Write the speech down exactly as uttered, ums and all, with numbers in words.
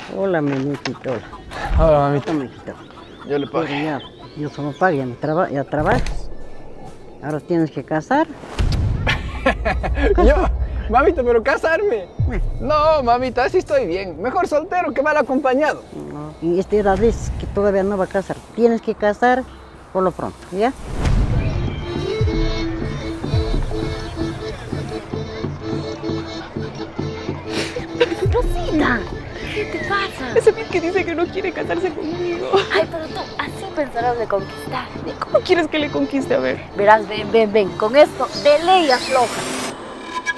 Hola, mi mijito. Hola. Hola, mamita. Hola, mijito. Yo le pago. Pero ya, yo solo pago, ya, no traba- ya trabajas. Ahora tienes que casar. Yo, mamita, pero casarme. Eh, No, mamita, así estoy bien. Mejor soltero que mal acompañado. no. Y esta edad es que todavía no va a casar. Tienes que casar por lo pronto, ¿ya? Rosita, ¿qué te pasa? Ese bien que dice que no quiere casarse conmigo. Ay, pero tú así pensarás de conquistar. ¿Cómo quieres que le conquiste? A ver. Verás, ven, ven, ven. Con esto, de ley afloja.